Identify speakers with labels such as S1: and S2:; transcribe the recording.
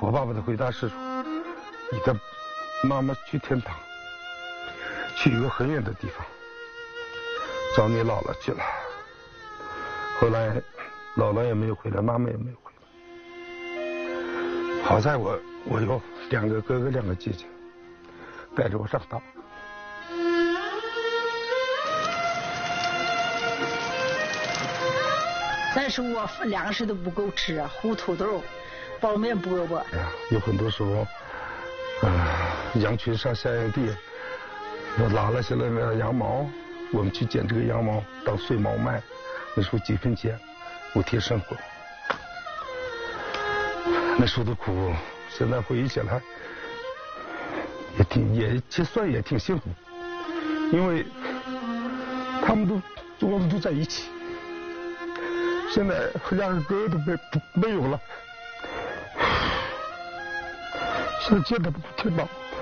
S1: 我爸爸的回答是说，你的妈妈去天堂，去一个很远的地方，找你姥姥去了。后来姥姥也没有回来，妈妈也没有回来。好在我有2个哥哥2个姐姐带着我长大。
S2: 再说我粮食都不够吃啊，糊土豆、包面饽饽。
S1: 哎呀，有很多时候，羊群上下羊地，我拉了下来那羊毛，我们去捡这个羊毛当碎毛卖，那时候几分钱，补贴生活。那时候的苦，现在回忆起来，也算挺幸福，因为他们我们都在一起。现在2个哥哥都没有了，现在见的不挺忙。